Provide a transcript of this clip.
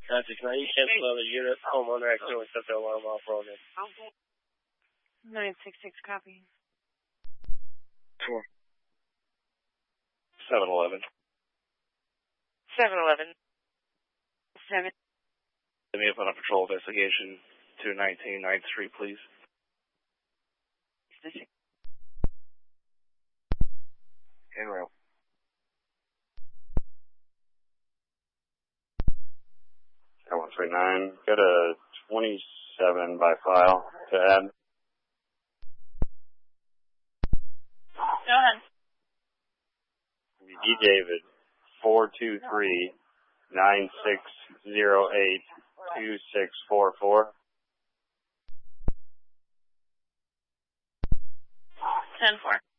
Can I cancel another unit? Homeowner accidentally set their alarm off wrong. 966 copy. 4. 7-Eleven. 7-Eleven. 7. Let me up on a patrol investigation 21993, please. Handrail. 139. Got a 27 by file to add. Go ahead. D. David, 423-9608-2644. 10-4.